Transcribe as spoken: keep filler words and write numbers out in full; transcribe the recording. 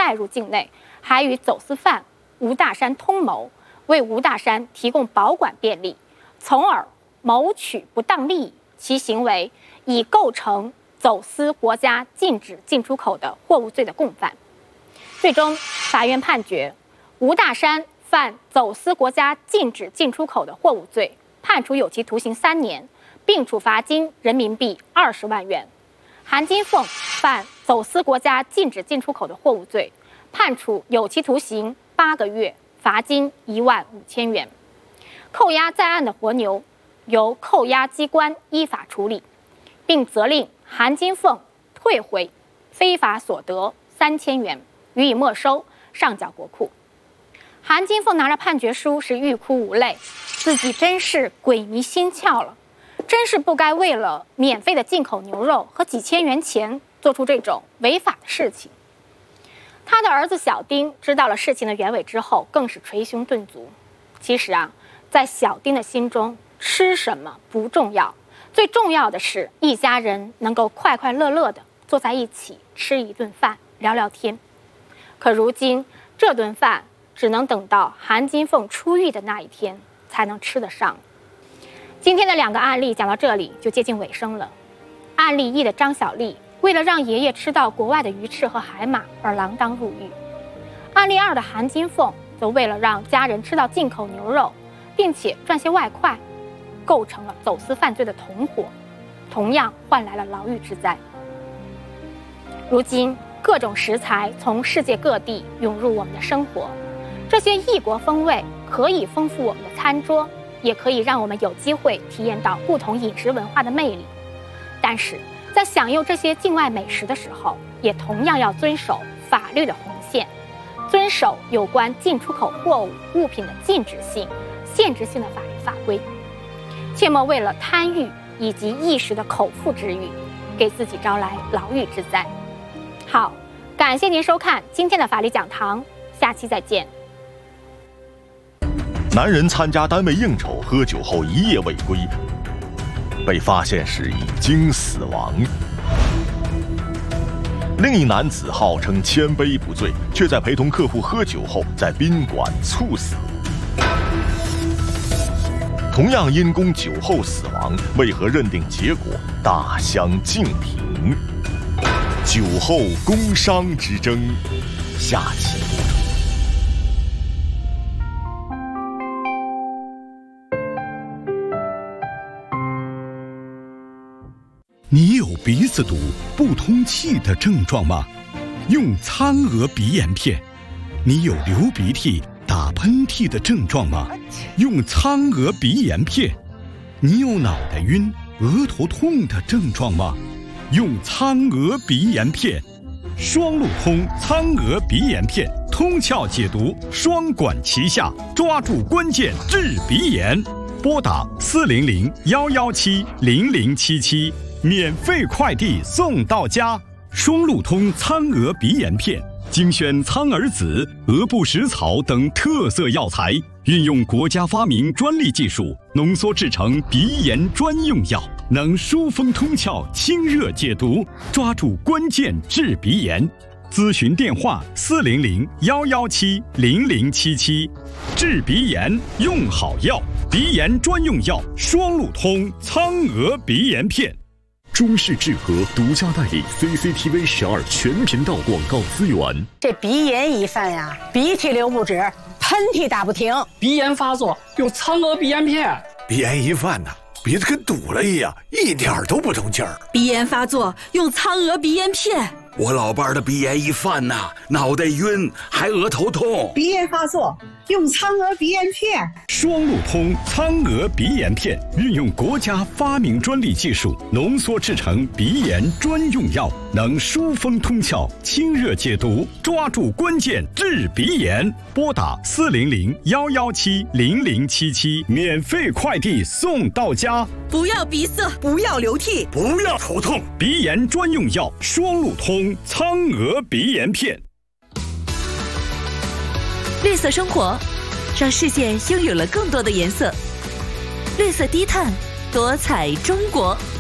带入境内，还与走私犯吴大山通谋，为吴大山提供保管便利，从而谋取不当利益。其行为已构成走私国家禁止进出口的货物罪的共犯。最终，法院判决吴大山犯走私国家禁止进出口的货物罪，判处有期徒刑三年，并处罚金人民币二十万元。韩金凤犯走私国家禁止进出口的货物罪，判处有期徒刑八个月，罚金一万五千元。扣押在案的活牛由扣押机关依法处理，并责令韩金凤退回非法所得三千元，予以没收，上缴国库。韩金凤拿着判决书是欲哭无泪，自己真是鬼迷心窍了，真是不该为了免费的进口牛肉和几千元钱做出这种违法的事情。他的儿子小丁知道了事情的原委之后，更是捶胸顿足。其实啊，在小丁的心中，吃什么不重要，最重要的是一家人能够快快乐乐的坐在一起吃一顿饭，聊聊天。可如今这顿饭只能等到韩金凤出狱的那一天才能吃得上。今天的两个案例讲到这里就接近尾声了。案例一的张小丽为了让爷爷吃到国外的鱼翅和海马而锒铛入狱，案例二的韩金凤则为了让家人吃到进口牛肉并且赚些外快，构成了走私犯罪的同伙，同样换来了牢狱之灾。如今各种食材从世界各地涌入我们的生活，这些异国风味可以丰富我们的餐桌，也可以让我们有机会体验到不同饮食文化的魅力。但是在享用这些境外美食的时候，也同样要遵守法律的红线，遵守有关进出口货物物品的禁止性、限制性的法律法规，切莫为了贪欲以及一时的口腹之欲，给自己招来牢狱之灾。好，感谢您收看今天的法律讲堂，下期再见。 男人参加单位应酬喝酒后一夜未归，被发现时已经死亡。另一男子号称千杯不醉，却在陪同客户喝酒后在宾馆猝死。同样因公酒后死亡，为何认定结果大相径庭？酒后工伤之争，下期播出。 你有鼻子堵、不通气的症状吗？用苍娥鼻炎片。你有流鼻涕、打喷嚏的症状吗？用苍娥鼻炎片。你有脑袋晕、额头痛的症状吗？用苍娥鼻炎片。双路通苍娥鼻炎片，通窍解毒，双管齐下，抓住关键治鼻炎。拨打四零零幺幺七零零七七。免费快递送到家。双路通苍娥鼻炎片精选苍耳子、鹅不食草等特色药材，运用国家发明专利技术浓缩制成鼻炎专用药，能疏风通窍、清热解毒，抓住关键治鼻炎。咨询电话四零零幺幺七零零七七。治鼻炎用好药，鼻炎专用药双路通苍娥鼻炎片。 中视智和独家代理 C C T V 十二全频道广告资源。 这鼻炎一犯呀，鼻涕流不止，喷嚏打不停。 鼻炎发作用苍娥鼻炎片。 鼻炎一犯呐，鼻子跟堵了一样，一点都不通气儿。 鼻炎发作用苍娥鼻炎片。 我老伴儿的鼻炎一犯呐，脑袋晕，还额头痛。 鼻炎发作用苍娥鼻炎片。 双路通苍娥鼻炎片，运用国家发明专利技术浓缩制成鼻炎专用药，能疏风通窍、清热解毒，抓住关键治鼻炎。拨打四零零幺幺七零零七七，免费快递送到家。 不要鼻塞，不要流涕， 不要头痛， 鼻炎专用药双路通苍娥鼻炎片。 绿色生活，让世界拥有了更多的颜色。绿色低碳，多彩中国。